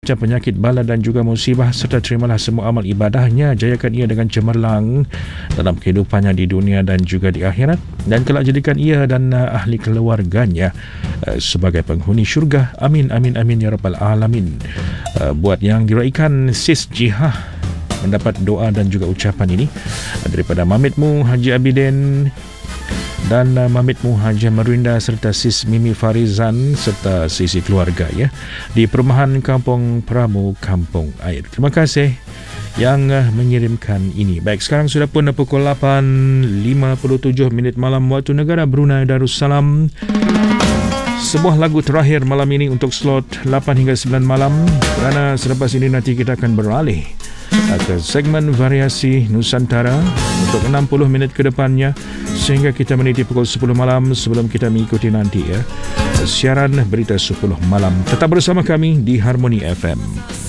macam penyakit, bala dan juga musibah, serta terimalah semua amal ibadahnya, jayakan ia dengan cemerlang dalam kehidupannya di dunia dan juga di akhirat, dan kelak jadikan ia dan ahli keluarganya sebagai penghuni syurga. Amin amin amin ya rabbal alamin. Buat yang diraikan Sis Jihah mendapat doa dan juga ucapan ini daripada Mamitmu Haji Abidin dan Mamitmu Haji Merinda serta Sis Mimi Farizan serta sisi keluarga ya di perumahan Kampung Pramu, Kampung Air. Terima kasih yang mengirimkan ini. Baik, sekarang sudah pun pukul 8.57 malam waktu negara Brunei Darussalam. Sebuah lagu terakhir malam ini untuk slot 8 hingga 9 malam, kerana selepas ini nanti kita akan beralih ke segmen variasi Nusantara untuk 60 minit ke depannya, sehingga kita meniti pukul 10 malam sebelum kita mengikuti nanti ya siaran berita 10 malam. Tetap bersama kami di Harmony FM.